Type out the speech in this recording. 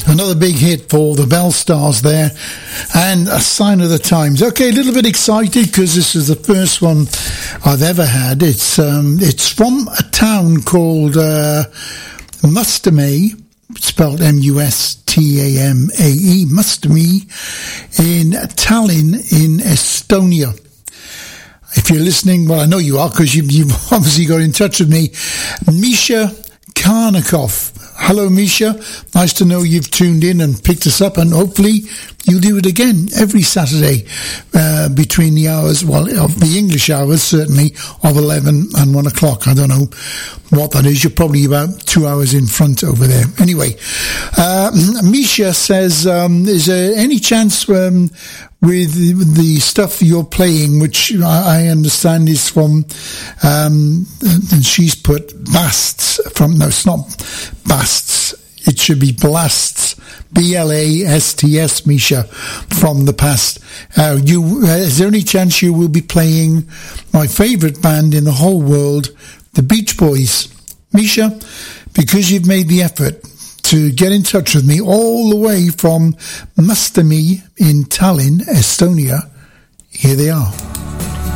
Another big hit for the Bell Stars there, and a sign of the times. Okay, a little bit excited because this is the first one I've ever had. It's from a town called Mustamae, spelled M-U-S-T-A-M-A-E, Mustamae, in Tallinn in Estonia. If you're listening, well, I know you are because you've obviously got in touch with me. Misha Karnikov. Hello, Misha. Nice to know you've tuned in and picked us up, and hopefully you'll do it again every Saturday between the hours, well, of the English hours, certainly, of 11 and 1 o'clock. I don't know what that is. You're probably about 2 hours in front over there. Anyway, Misha says, is there any chance with the stuff you're playing, which I understand is from, and she's put Basts from, no, it's not Basts, it should be Blasts, B-L-A-S-T-S, Misha, from the past. Is there any chance you will be playing my favourite band in the whole world, the Beach Boys? Misha, because you've made the effort to get in touch with me all the way from Mustamae in Tallinn, Estonia, here they are.